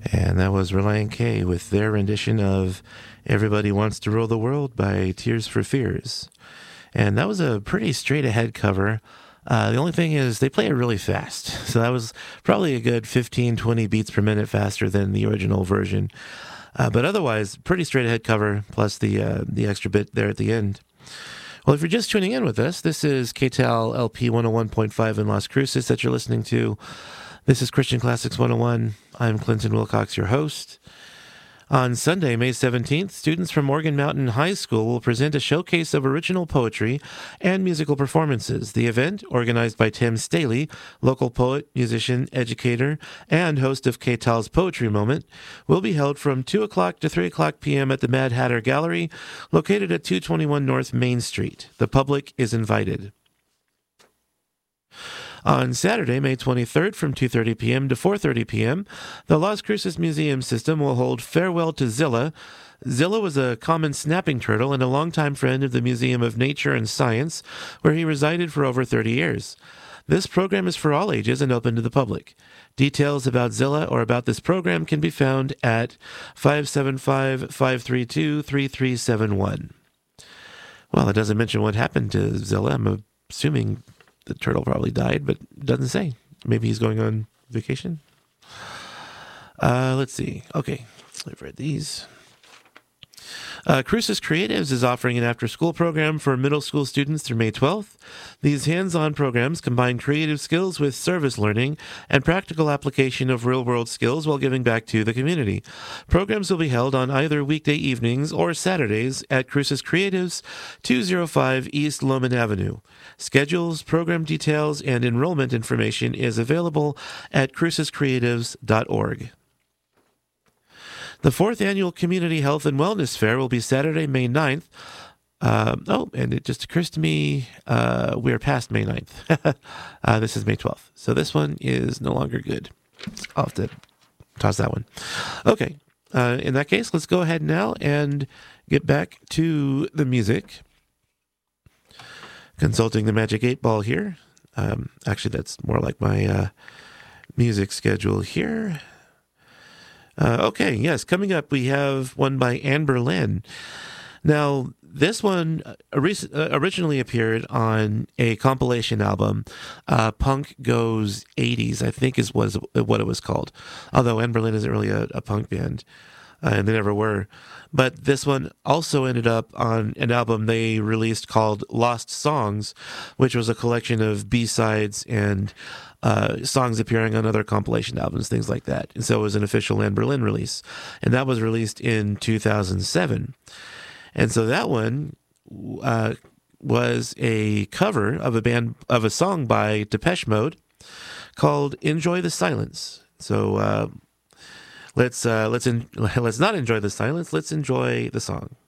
And that was Relient K with their rendition of Everybody Wants to Rule the World by Tears for Fears. And that was a pretty straight ahead cover. The only thing is they play it really fast. So that was probably a good 15, 20 beats per minute faster than the original version. But otherwise, pretty straight ahead cover, plus the extra bit there at the end. Well, if you're just tuning in with us, this is KTAL LP 101.5 in Las Cruces that you're listening to. This is Christian Classics 101. I'm Clinton Wilcox, your host. On Sunday, May 17th, students from Morgan Mountain High School will present a showcase of original poetry and musical performances. The event, organized by Tim Staley, local poet, musician, educator, and host of KTAL's Poetry Moment, will be held from 2 o'clock to 3 o'clock p.m. at the Mad Hatter Gallery, located at 221 North Main Street. The public is invited. On Saturday, May 23rd, from 2:30 p.m. to 4:30 p.m., the Las Cruces Museum System will hold Farewell to Zilla. Zilla was a common snapping turtle and a longtime friend of the Museum of Nature and Science, where he resided for over 30 years. This program is for all ages and open to the public. Details about Zilla or about this program can be found at 575-532-3371. Well, it doesn't mention what happened to Zilla. I'm assuming the turtle probably died, but it doesn't say. Maybe he's going on vacation. Let's see. Okay, I've read these. Cruces Creatives is offering an after-school program for middle school students through May 12th. These hands-on programs combine creative skills with service learning and practical application of real-world skills while giving back to the community. Programs will be held on either weekday evenings or Saturdays at Cruces Creatives, 205 East Loman Avenue. Schedules, program details, and enrollment information is available at crucescreatives.org. The 4th Annual Community Health and Wellness Fair will be Saturday, May 9th. And it just occurs to me we're past May 9th. This is May 12th. So this one is no longer good. I'll have to toss that one. Okay. In that case, let's go ahead now and get back to the music. Consulting the Magic 8 Ball here. Actually, that's more like my music schedule here. Okay, yes, coming up we have one by Anne Boleyn. Now, this one originally appeared on a compilation album, Punk Goes 80s, I think was what it was called. Although Anne Boleyn isn't really a punk band, and they never were. But this one also ended up on an album they released called Lost Songs, which was a collection of B-sides and songs appearing on other compilation albums, things like that. And so it was an official Anne Boleyn release. And that was released in 2007. And so that one was a cover of a song by Depeche Mode called Enjoy the Silence. So let's not enjoy the silence, let's enjoy the song.